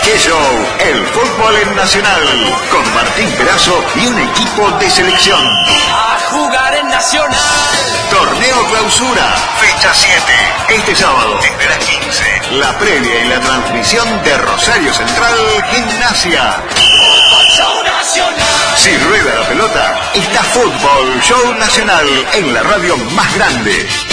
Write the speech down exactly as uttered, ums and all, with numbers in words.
Qué Show, el fútbol en Nacional, con Martín Perazo y un equipo de selección. A jugar en Nacional. Torneo Clausura, fecha siete. Este sábado, desde las quince. La previa y la transmisión de Rosario Central Gimnasia. Fútbol Show Nacional. Si rueda la pelota, está Fútbol Show Nacional en la radio más grande.